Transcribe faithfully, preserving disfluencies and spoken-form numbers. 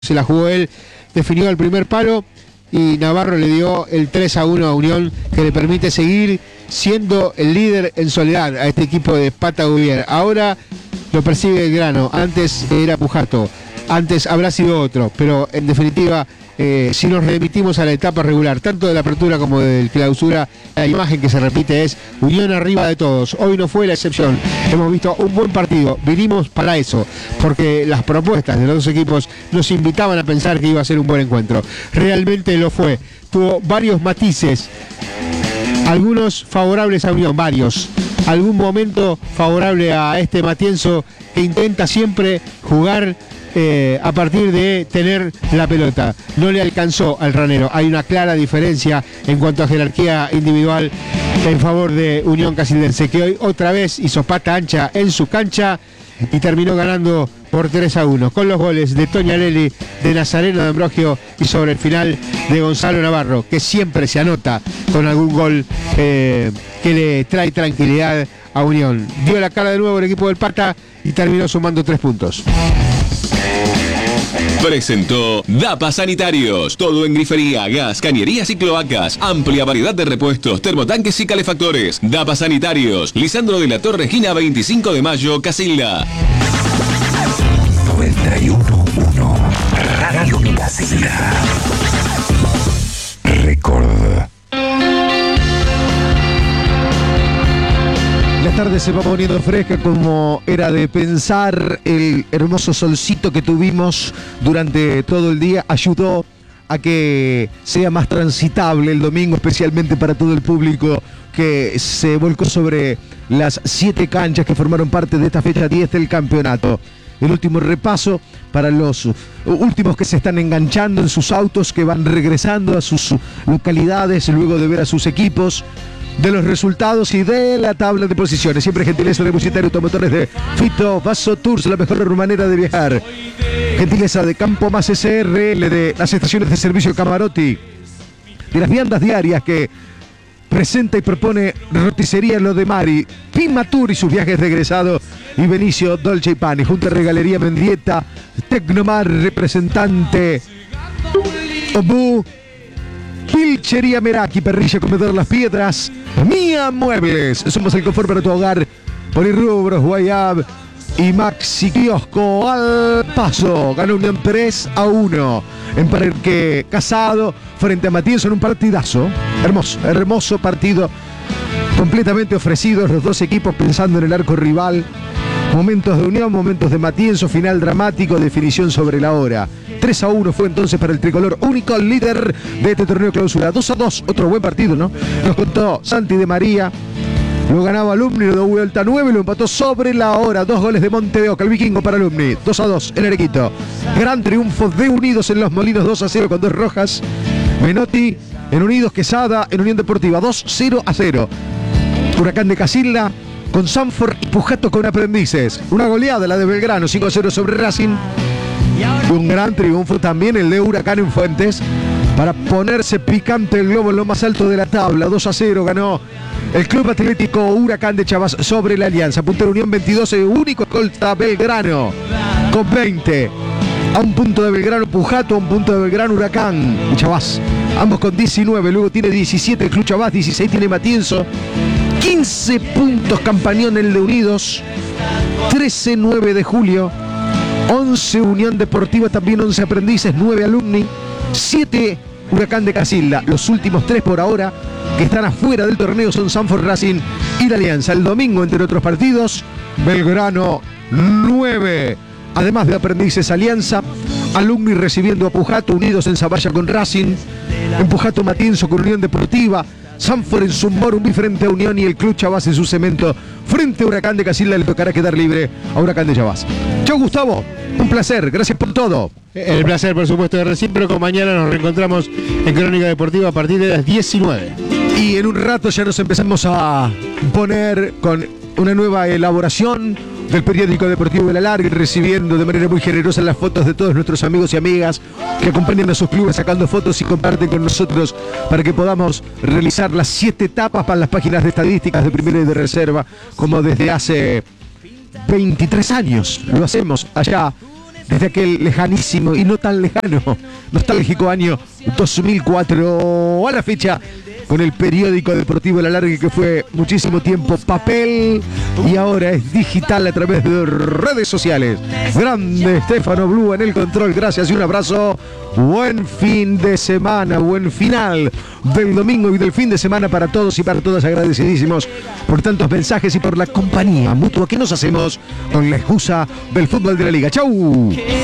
se la jugó él, definió el primer palo y Navarro le dio el tres a uno a Unión, que le permite seguir siendo el líder en soledad a este equipo de Pata Gubier. Ahora lo persigue Belgrano, antes era Pujato, antes habrá sido otro, pero en definitiva, eh, si nos remitimos a la etapa regular, tanto de la apertura como del clausura, la imagen que se repite es Unión arriba de todos. Hoy no fue la excepción, hemos visto un buen partido, vinimos para eso, porque las propuestas de los dos equipos nos invitaban a pensar que iba a ser un buen encuentro. Realmente lo fue, tuvo varios matices, algunos favorables a Unión, varios, algún momento favorable a este Matienzo que intenta siempre jugar Eh, a partir de tener la pelota. No le alcanzó al Ranero. Hay una clara diferencia en cuanto a jerarquía individual en favor de Unión Casildense, que hoy otra vez hizo pata ancha en su cancha y terminó ganando por tres a uno, con los goles de Toñarelli, de Nazareno de Ambrogio y sobre el final de Gonzalo Navarro, que siempre se anota con algún gol eh, que le trae tranquilidad a Unión. Dio la cara de nuevo el equipo del Pata y terminó sumando tres puntos. Presentó Dapa Sanitarios. Todo en grifería, gas, cañerías y cloacas. Amplia variedad de repuestos, termotanques y calefactores. Dapa Sanitarios. Lisandro de la Torre, esquina veinticinco de mayo, Casilda. noventa y uno punto uno Radio Casilda. Record. La tarde se va poniendo fresca, como era de pensar. El hermoso solcito que tuvimos durante todo el día ayudó a que sea más transitable el domingo, especialmente para todo el público que se volcó sobre las siete canchas que formaron parte de esta fecha diez del campeonato. El último repaso para los últimos que se están enganchando en sus autos, que van regresando a sus localidades luego de ver a sus equipos, de los resultados y de la tabla de posiciones. Siempre gentileza de Musitario Automotores de Fito Vaso Tours, la mejor manera de viajar. Gentileza de Campo Más S R L, de las estaciones de servicio Camarotti, de las viandas diarias que presenta y propone Roticería Lo de Mari, Pima Tour y sus viajes de egresado, y Benicio Dolce y Pani, junto a Regalería Mendieta, Tecnomar, representante Obu, Pilchería Meraki, Perrilla Comedor Las Piedras, Mía Muebles, somos el confort para tu hogar, Polirrubros, Guayab y Maxi Kiosco. Al paso, ganó Unión tres a uno en Parque Casado frente a Matienzo en un partidazo, hermoso, hermoso partido, completamente ofrecidos los dos equipos pensando en el arco rival. Momentos de Unión, momentos de Matienzo, final dramático, definición sobre la hora. tres a uno fue entonces para el tricolor, único líder de este torneo clausura. dos a dos, otro buen partido, ¿no? Nos contó Santi de María. Lo ganaba Alumni, lo dio vuelta a nueve, lo empató sobre la hora. Dos goles de Monte de Oca, el vikingo para Alumni. dos a dos en Arequito. Gran triunfo de Unidos en Los Molinos, dos a cero con dos rojas. Menotti en Unidos, Quesada en Unión Deportiva, dos cero a cero. Huracán de Casilda con Sanford y Pujato con Aprendices. Una goleada la de Belgrano, cinco a cero sobre Racing. Un gran triunfo también el de Huracán en Fuentes para ponerse picante el globo en lo más alto de la tabla. dos a cero ganó el Club Atlético Huracán de Chavas sobre la Alianza. Puntero Unión veintidós, único escolta Belgrano con veinte. A un punto de Belgrano Pujato, a un punto de Belgrano Huracán y Chavas. Ambos con diecinueve, luego tiene diecisiete el Club Chavas, dieciséis tiene Matienzo. quince puntos Campañón el de Unidos, trece nueve de Julio, once Unión Deportiva, también once Aprendices, nueve Alumni, siete Huracán de Casilda. Los últimos tres por ahora que están afuera del torneo son Sanford, Racing y la Alianza. El domingo, entre otros partidos, Belgrano nueve, además de Aprendices, Alianza, Alumni recibiendo a Pujato, Unidos en Zavalla con Racing, en Pujato Matienzo con Unión Deportiva, Sanford en su Morumbi frente a Unión y el Club Chavas en su Cemento frente a Huracán de Casilda. Le tocará quedar libre a Huracán de Chavas. Chau, Gustavo, un placer, gracias por todo. El placer, por supuesto, de recíproco. Mañana nos reencontramos en Crónica Deportiva a partir de las diecinueve. Y en un rato ya nos empezamos a poner con una nueva elaboración del periódico deportivo de la Larga, recibiendo de manera muy generosa las fotos de todos nuestros amigos y amigas que acompañan a sus clubes sacando fotos y comparten con nosotros para que podamos realizar las siete etapas para las páginas de estadísticas de primera y de reserva, como desde hace veintitrés años lo hacemos allá desde aquel lejanísimo y no tan lejano, nostálgico año dos mil cuatro, a la fecha, con el periódico deportivo El Alargue, que fue muchísimo tiempo papel y ahora es digital a través de redes sociales. Grande Estefano Blue en el control, gracias y un abrazo. Buen fin de semana, buen final del domingo y del fin de semana para todos y para todas. Agradecidísimos por tantos mensajes y por la compañía mutua que nos hacemos con la excusa del fútbol de la liga. ¡Chau!